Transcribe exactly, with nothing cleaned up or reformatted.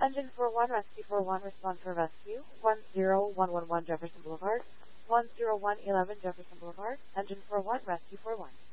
Engine four one, Rescue four one, respond for rescue. one zero one one one Jefferson Boulevard. one zero one one one Jefferson Boulevard. Engine four one, Rescue four one.